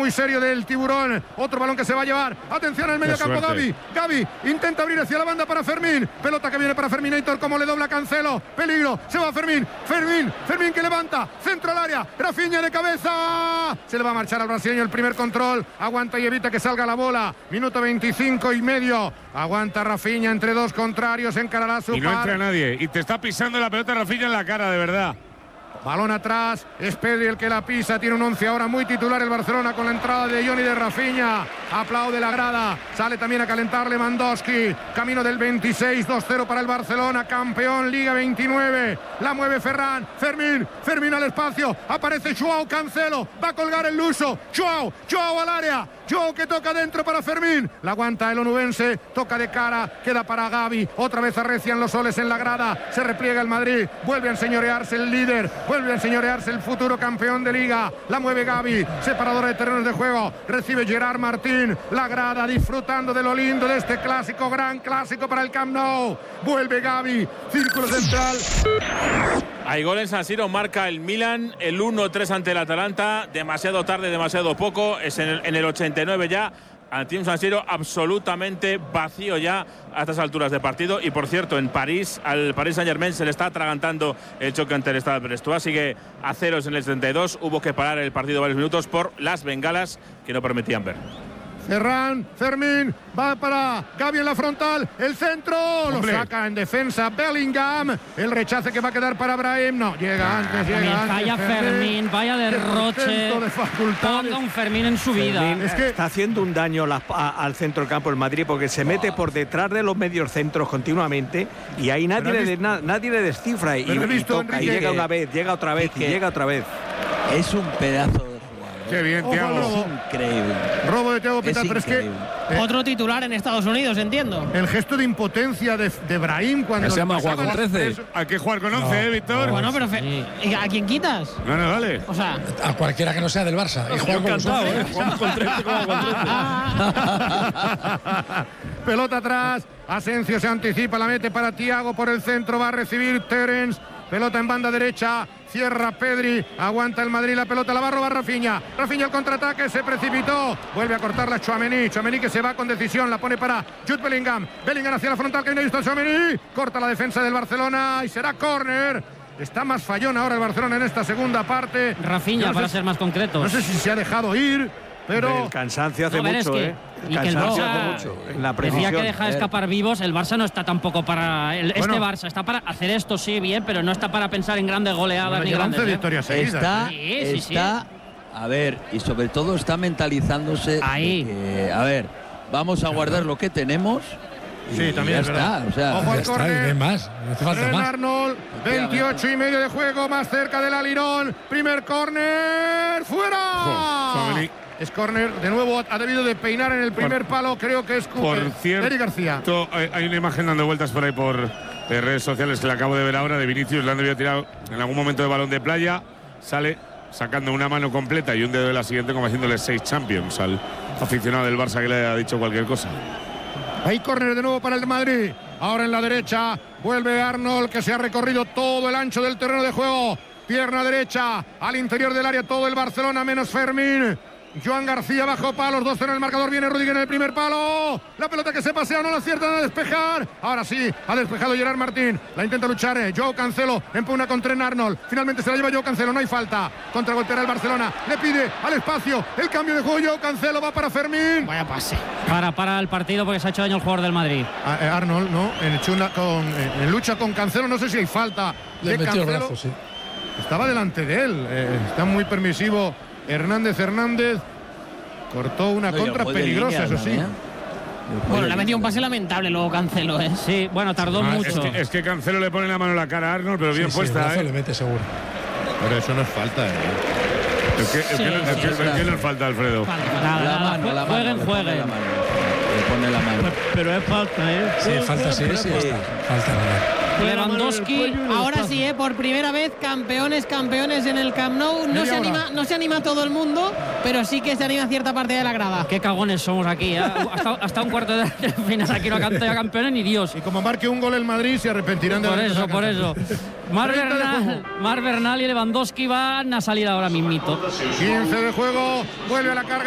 muy serio del tiburón. Otro balón que se va a llevar. Atención al medio campo, Gavi intenta abrir hacia la banda para Fermín. Pelota que viene para Ferminator, como le dobla Cancelo. Peligro, se va Fermín que levanta. Centro al área. Rafinha de cabeza. Se le va a marchar al brasileño el primer control. Aguanta y evita que salga la bola. Minuto 25 y medio. Aguanta Rafinha entre dos contrarios. Encarará su y no entra nadie. Y te está pisando la pelota Rafinha en la cara, de verdad. Balón atrás, es Pedri el que la pisa, tiene un 11 ahora muy titular el Barcelona con la entrada de Johnny de Rafinha, aplaude la grada, sale también a calentar Lewandowski, camino del 26, 2-0 para el Barcelona, campeón Liga 29, la mueve Fermín al espacio, aparece Joao Cancelo, va a colgar el luso, Joao al área, Joao que toca dentro para Fermín, la aguanta el onubense, toca de cara, queda para Gavi, otra vez arrecian los soles en la grada, se repliega el Madrid, vuelve a enseñorearse el líder, vuelve a enseñorearse el futuro campeón de Liga, la mueve Gavi, separadora de terrenos de juego, recibe Gerard Martín, la grada disfrutando de lo lindo de este clásico, gran clásico para el Camp Nou, vuelve Gavi, círculo central. Hay gol en San Siro, marca el Milan, el 1-3 ante el Atalanta, demasiado tarde, demasiado poco, es en el 89 ya, ante un San Siro absolutamente vacío ya a estas alturas de partido. Y por cierto, en París, al Paris Saint-Germain se le está atragantando el choque ante el Stade Brestois, sigue a ceros en el 72, hubo que parar el partido varios minutos por las bengalas que no permitían ver. Fermín, va para Gavi en la frontal, el centro, lo saca en defensa Bellingham, el rechace que va a quedar para Brahim, no, llega antes. Vaya Fermín, vaya derroche, ponga un Fermín en su vida. Es que está haciendo un daño al centro del campo del Madrid, porque se mete por detrás de los medios centros continuamente y ahí nadie le descifra y toca, y llega una vez, llega otra vez y llega otra vez. Es un pedazo. Qué bien, Thiago. Increíble. Robo de Thiago Pinto, pero es que otro titular en Estados Unidos, entiendo. El gesto de impotencia de Brahim cuando se llama jugar con 13. Hay que jugar con 11, Víctor. Bueno, pero ¿a quién quitas? No, dale. O sea, a cualquiera que no sea del Barça. Y jugar con 11. Jugamos con 13, como con 13. Pelota atrás. Asensio se anticipa, la mete para Thiago por el centro, va a recibir Terence. Pelota en banda derecha, cierra Pedri, aguanta el Madrid, la pelota la va a robar Rafinha el contraataque, se precipitó, vuelve a cortarla Tchouaméni que se va con decisión, la pone para Jude Bellingham hacia la frontal, que no ha visto Tchouaméni, corta la defensa del Barcelona y será córner. Está más fallón ahora el Barcelona en esta segunda parte. Rafinha, para ser más concretos. No sé si se ha dejado ir, pero el cansancio hace mucho, y que el Barça decía que deja escapar vivos. El Barça no está tampoco para este Barça está para hacer esto, sí, bien, pero no está para pensar en grandes goleadas ni grandes. 11 victorias seguidas. Está, a ver, y sobre todo está mentalizándose ahí. A ver, vamos a guardar lo que tenemos. Sí, también es verdad. O sea, ojo al córner. No hace falta más. Arnold, 28 y medio de juego, más cerca del alirón. Primer córner, fuera. Es córner, de nuevo ha debido de peinar en el primer palo, creo que es por cierto, Eric García. Hay una imagen dando vueltas por ahí por redes sociales que la acabo de ver ahora de Vinicius, le han debido tirar en algún momento de balón de playa, sale sacando una mano completa y un dedo de la siguiente como haciéndole 6 champions al aficionado del Barça que le ha dicho cualquier cosa. Hay córner de nuevo para el Madrid, ahora en la derecha, vuelve Arnold que se ha recorrido todo el ancho del terreno de juego, pierna derecha, al interior del área todo el Barcelona menos Fermín. Joan García bajo palos, 2-0 en el marcador, viene Rudiger en el primer palo, la pelota que se pasea, no la aciertan a despejar, ahora sí, ha despejado Gerard Martín, la intenta luchar, Joao Cancelo, empuna contra Arnold, finalmente se la lleva Joao Cancelo, no hay falta, contragolpeará el Barcelona, le pide al espacio, el cambio de juego, Joao Cancelo va para Fermín. Vaya pase. Para el partido porque se ha hecho daño el jugador del Madrid. Arnold, ¿no? En lucha con Cancelo, no sé si hay falta. Le metió el brazo, sí. Estaba delante de él, está muy permisivo. Hernández cortó una contra peligrosa, eso sí. Bueno, le ha metido un pase lamentable luego Cancelo, ¿eh? Sí, bueno, tardó mucho. Es que Cancelo le pone la mano en la cara a Arnold, pero bien puesta, le mete seguro. Pero eso no es falta, ¿Qué nos falta, Alfredo? La mano. Jueguen. Le pone la mano. Pero es falta, ¿eh? Sí, falta, sí, está. Falta nada. Lewandowski, ahora sí, por primera vez campeones en el Camp Nou. No se anima todo el mundo, pero sí que se anima cierta parte de la grada. Qué cagones somos aquí, ¿eh? hasta un cuarto de final aquí no canta ya campeones ni Dios. Y como marque un gol el Madrid se arrepentirán de por eso. Mar Bernal y Lewandowski van a salir ahora mismito. 15 de juego, vuelve a la carga.